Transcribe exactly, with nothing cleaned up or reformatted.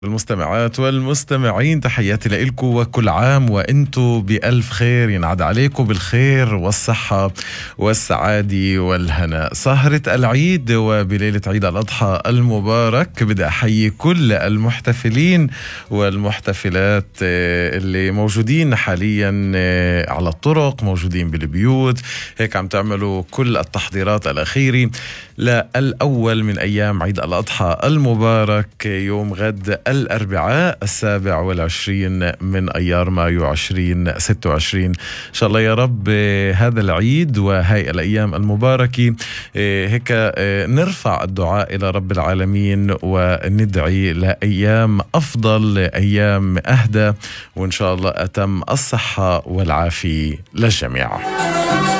المستمعات والمستمعين، تحياتي لإلكم وكل عام وإنتم بألف خير. ينعاد عليكم بالخير والصحة والسعادة والهناء. سهرة العيد وبليلة عيد الأضحى المبارك بدي أحيي كل المحتفلين والمحتفلات اللي موجودين حاليا على الطرق، موجودين بالبيوت، هيك عم تعملوا كل التحضيرات الأخيرة للأول من أيام عيد الأضحى المبارك يوم غد الأربعاء السابع والعشرين من أيار مايو عشرين ستة وعشرين. إن شاء الله يا رب هذا العيد وهاي الأيام المباركة هيك نرفع الدعاء إلى رب العالمين وندعي لأيام أفضل، أيام أهدى، وإن شاء الله أتم الصحة والعافية للجميع.